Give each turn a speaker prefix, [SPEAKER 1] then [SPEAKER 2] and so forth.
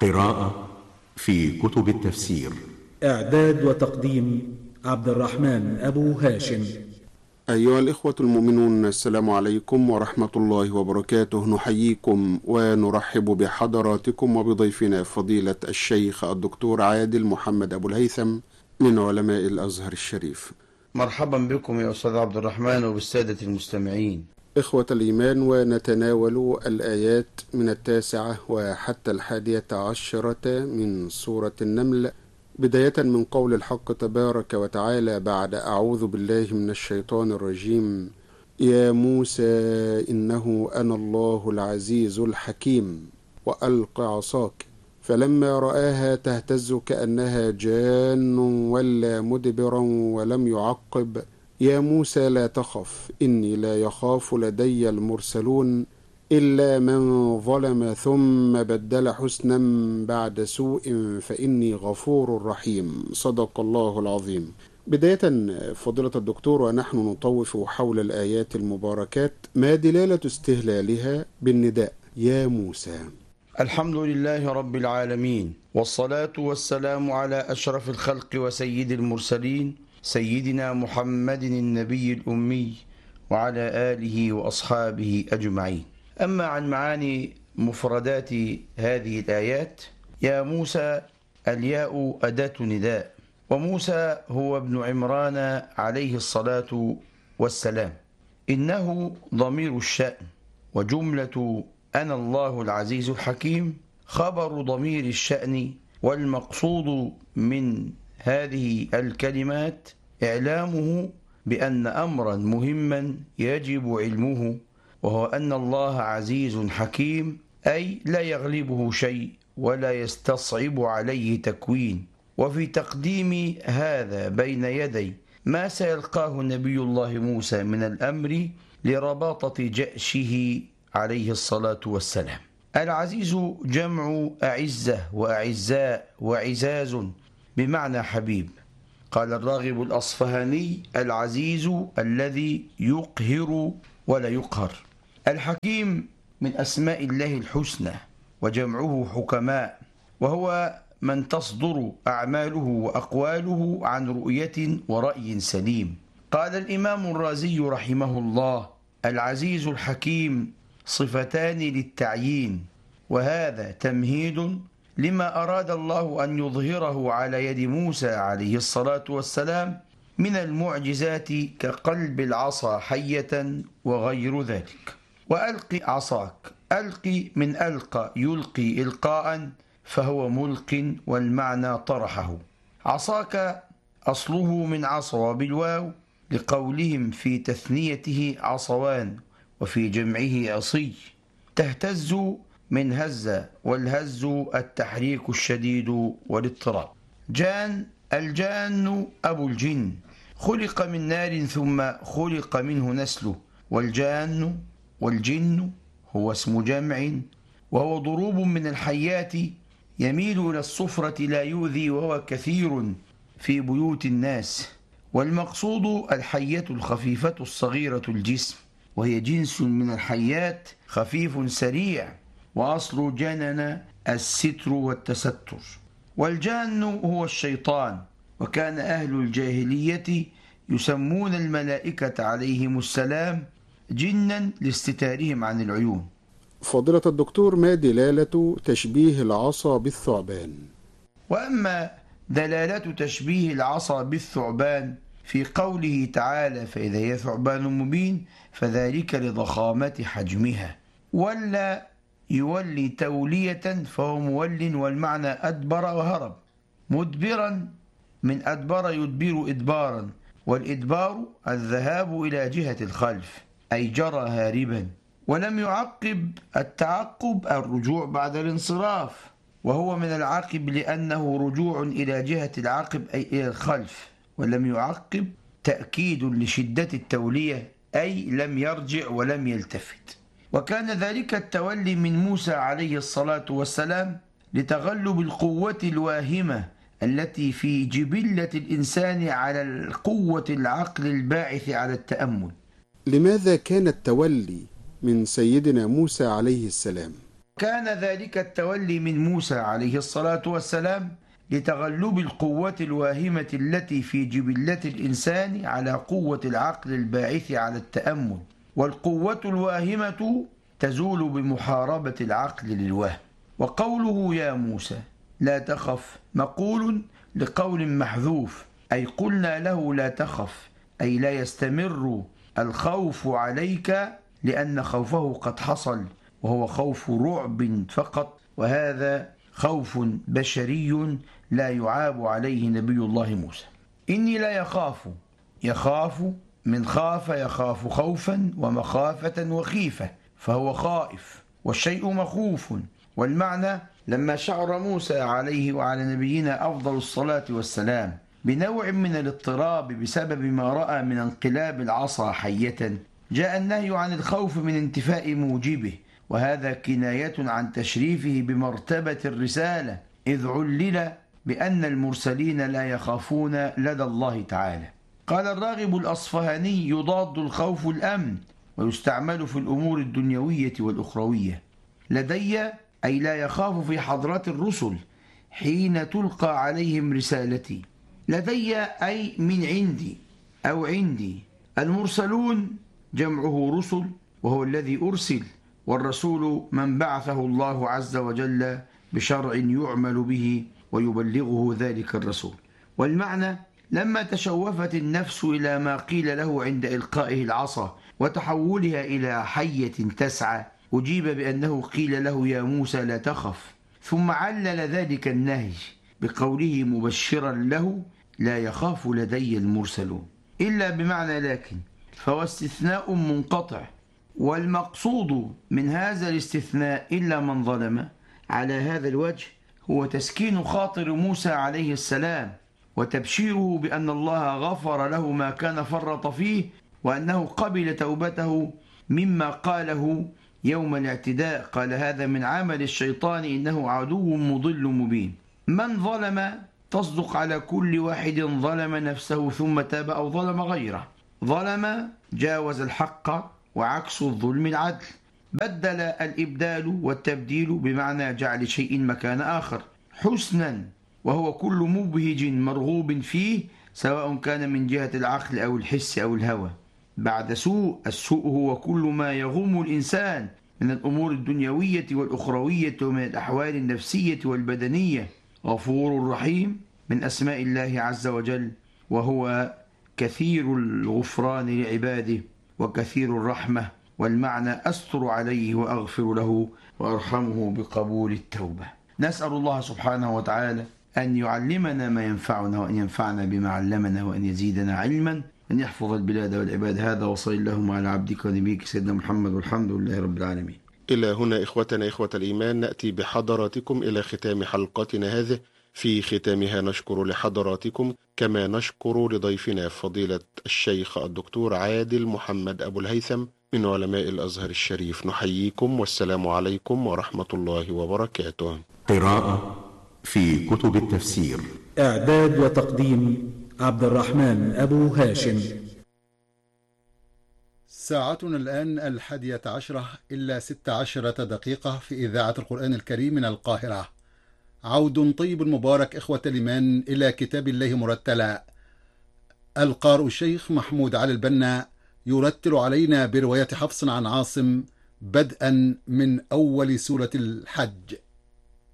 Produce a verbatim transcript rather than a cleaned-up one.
[SPEAKER 1] قراءة في كتب التفسير.
[SPEAKER 2] إعداد وتقديم عبد الرحمن أبو هاشم.
[SPEAKER 3] أيها الإخوة المؤمنون، السلام عليكم ورحمة الله وبركاته. نحييكم ونرحب بحضراتكم وبضيفنا فضيلة الشيخ الدكتور عادل محمد أبو الهيثم من علماء الأزهر الشريف.
[SPEAKER 4] مرحبا بكم يا أستاذ عبد الرحمن وبالسادة المستمعين.
[SPEAKER 3] إخوة الإيمان، ونتناول الآيات من التاسعة وحتى الحادية عشرة من سورة النمل، بداية من قول الحق تبارك وتعالى بعد أعوذ بالله من الشيطان الرجيم: يا موسى إنه أنا الله العزيز الحكيم وألق عصاك فلما رآها تهتز كأنها جان ولا مدبرا ولم يعقب يا موسى لا تخف إني لا يخاف لدي المرسلون إلا من ظلم ثم بدل حسنا بعد سوء فإني غفور رحيم. صدق الله العظيم. بداية فضيلة الدكتور، ونحن نطوف حول الآيات المباركات، ما دلالة استهلالها بالنداء يا موسى؟
[SPEAKER 4] الحمد لله رب العالمين، والصلاة والسلام على أشرف الخلق وسيد المرسلين سيدنا محمد النبي الأمي وعلى آله وأصحابه أجمعين. أما عن معاني مفردات هذه الآيات، يا موسى الياء أداة نداء، وموسى هو ابن عمران عليه الصلاة والسلام. إنه ضمير الشأن، وجملة أنا الله العزيز الحكيم خبر ضمير الشأن، والمقصود من هذه الكلمات إعلامه بأن أمرا مهما يجب علمه، وهو أن الله عزيز حكيم، أي لا يغلبه شيء ولا يستصعب عليه تكوين. وفي تقديم هذا بين يدي ما سيلقاه نبي الله موسى من الأمر لرباطة جأشه عليه الصلاة والسلام. العزيز جمع أعزة وأعزاء وعزاز بمعنى حبيب. قال الراغب الأصفهاني: العزيز الذي يقهر ولا يقهر. الحكيم من أسماء الله الحسنى، وجمعه حكماء، وهو من تصدر أعماله وأقواله عن رؤية ورأي سليم. قال الإمام الرازي رحمه الله: العزيز الحكيم صفتان للتعيين، وهذا تمهيد لما أراد الله أن يظهره على يد موسى عليه الصلاة والسلام من المعجزات كقلب العصا حية وغير ذلك. وألق عصاك، ألق من ألقى يلقي إلقاء، فهو ملق، والمعنى طرحه. عصاك أصله من عصا بالواو، لقولهم في تثنيته عصوان وفي جمعه عصي. تهتز من هز، والهز التحريك الشديد والاضطراب. جان، الجان أبو الجن، خلق من نار ثم خلق منه نسله. والجان والجن هو اسم جمع، وهو ضروب من الحيات يميل إلى الصفرة لا يؤذي، وهو كثير في بيوت الناس. والمقصود الحية الخفيفة الصغيرة الجسم، وهي جنس من الحيات خفيف سريع، وأصل جنن الستر والتستر. والجان هو الشيطان، وكان أهل الجاهلية يسمون الملائكة عليهم السلام جنا لاستتارهم عن العيون.
[SPEAKER 3] فضيلة الدكتور، ما دلالة تشبيه العصا بالثعبان؟
[SPEAKER 4] وأما دلالة تشبيه العصا بالثعبان في قوله تعالى: فإذا هي ثعبان مبين، فذلك لضخامة حجمها. ولا يولي تولية، فهو مول، والمعنى أدبر وهرب. مدبرا من أدبر يدبر إدبارا، والإدبار الذهاب إلى جهة الخلف، أي جرى هاربا. ولم يعقب، التعقب الرجوع بعد الانصراف، وهو من العاقب لأنه رجوع إلى جهة العاقب أي إلى الخلف. ولم يعقب تأكيد لشدة التولية، أي لم يرجع ولم يلتفت. وكان ذلك التولي من موسى عليه الصلاة والسلام لتغلب القوة الواهمة التي في جبلة الإنسان على القوة العقل الباعث على التأمل.
[SPEAKER 3] لماذا كان التولي من سيدنا موسى عليه السلام؟
[SPEAKER 4] كان ذلك التولي من موسى عليه الصلاة والسلام لتغلب القوة الواهمة التي في جبلة الإنسان على قوة العقل الباعث على التأمل، والقوة الواهمة تزول بمحاربة العقل للوهم. وقوله يا موسى لا تخف مقول لقول محذوف، أي قلنا له لا تخف، أي لا يستمر الخوف عليك لأن خوفه قد حصل، وهو خوف رعب فقط، وهذا خوف بشري لا يعاب عليه نبي الله موسى. إني لا يخاف، يخاف من خاف يخاف خوفا ومخافة وخيفة، فهو خائف والشيء مخوف. والمعنى لما شعر موسى عليه وعلى نبينا أفضل الصلاة والسلام بنوع من الاضطراب بسبب ما رأى من انقلاب العصا حية، جاء النهي عن الخوف من انتفاء موجبه، وهذا كناية عن تشريفه بمرتبة الرسالة، إذ علل بأن المرسلين لا يخافون لدى الله تعالى. قال الراغب الأصفهاني يضاد الخوف الأمن، ويستعمل في الأمور الدنيوية والأخروية. لدي أي لا يخاف في حضرات الرسل حين تلقى عليهم رسالتي. لدي أي من عندي أو عندي. المرسلون جمعه رسل، وهو الذي أرسل، والرسول من بعثه الله عز وجل بشرع يعمل به ويبلغه ذلك الرسول. والمعنى لما تشوفت النفس إلى ما قيل له عند إلقائه العصا وتحولها إلى حية تسعى، أجيب بأنه قيل له يا موسى لا تخف، ثم علل ذلك النهي بقوله مبشرا له لا يخاف لدي المرسلون، إلا بمعنى لكن، فهو استثناء منقطع. والمقصود من هذا الاستثناء إلا من ظلم على هذا الوجه هو تسكين خاطر موسى عليه السلام، وتبشيره بأن الله غفر له ما كان فرط فيه، وأنه قبل توبته مما قاله يوم الاعتداء. قال هذا من عمل الشيطان إنه عدو مضل مبين. من ظلم تصدق على كل واحد ظلم نفسه ثم تاب أو ظلم غيره. ظلم جاوز الحق، وعكس الظلم العدل. بدل الإبدال والتبديل بمعنى جعل شيء مكان آخر. حسنا وهو كل مبهج مرغوب فيه، سواء كان من جهة العقل أو الحس أو الهوى. بعد سوء، السوء هو كل ما يغم الإنسان من الأمور الدنيوية والأخروية ومن الأحوال النفسية والبدنية. غفور رحيم من أسماء الله عز وجل، وهو كثير الغفران لعباده وكثير الرحمة، والمعنى أستر عليه وأغفر له وأرحمه بقبول التوبة. نسأل الله سبحانه وتعالى أن يعلمنا ما ينفعنا، وأن ينفعنا بما علمنا، وأن يزيدنا علما، أن يحفظ البلاد والعباد. هذا وصلى اللهم على عبدك ونبيك سيدنا محمد، والحمد لله رب العالمين.
[SPEAKER 3] إلى هنا إخوتنا إخوة الإيمان نأتي بحضراتكم إلى ختام حلقتنا هذه. في ختامها نشكر لحضراتكم، كما نشكر لضيفنا فضيلة الشيخ الدكتور عادل محمد أبو الهيثم من علماء الأزهر الشريف. نحييكم والسلام عليكم ورحمة الله وبركاته.
[SPEAKER 1] قراءة في كتب التفسير.
[SPEAKER 2] إعداد وتقديم عبد الرحمن أبو هاشم.
[SPEAKER 5] ساعتنا الآن الحادية عشرة إلا ست عشرة دقيقة في إذاعة القرآن الكريم من القاهرة. عود طيب مبارك إخوة الإيمان إلى كتاب الله مرتلا. القارئ الشيخ محمود علي البنا يرتل علينا برواية حفص عن عاصم بدءا من أول سورة الحج.